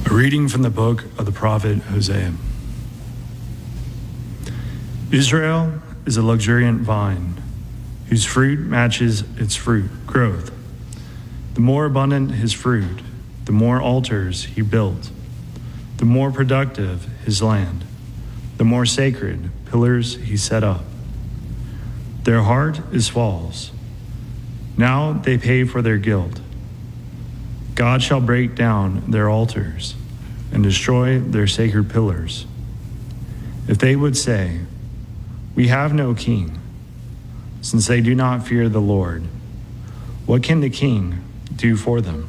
A reading from the book of the prophet Hosea. Israel is a luxuriant vine whose fruit matches its growth. The more abundant his fruit, the more altars he built, the more productive his land, the more sacred pillars he set up. Their heart is false. Now they pay for their guilt. God shall break down their altars and destroy their sacred pillars. If they would say, "We have no king," since they do not fear the Lord, what can the king do for them?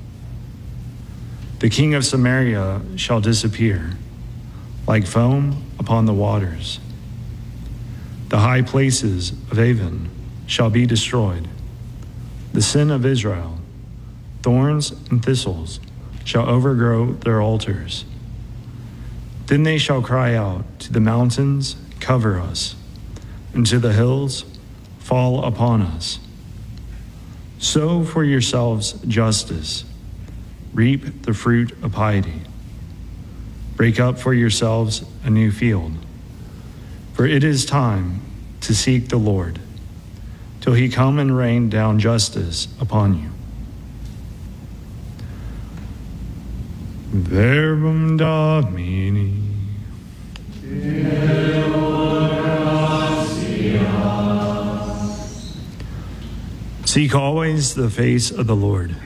The king of Samaria shall disappear, like foam upon the waters. The high places of Avon shall be destroyed. The sin of Israel, thorns and thistles, shall overgrow their altars. Then they shall cry out to the mountains, "Cover us," and to the hills, "Fall upon us." Sow for yourselves justice, reap the fruit of piety. Break up for yourselves a new field, for it is time to seek the Lord, till he come and rain down justice upon you. Verbum Domini. Seek always the face of the Lord.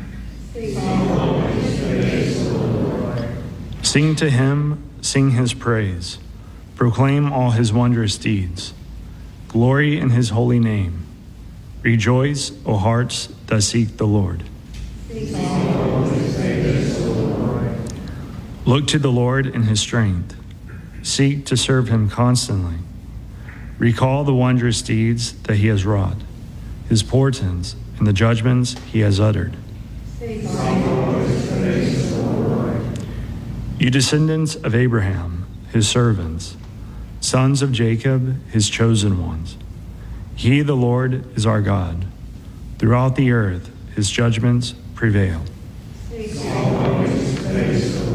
Sing to him, sing his praise. Proclaim all his wondrous deeds. Glory in his holy name. Rejoice, O hearts that seek the Lord. Look to the Lord in his strength. Seek to serve him constantly. Recall the wondrous deeds that he has wrought, his portents and the judgments he has uttered. You descendants of Abraham, his servants, sons of Jacob, his chosen ones. He, the Lord, is our God. Throughout the earth, his judgments prevail.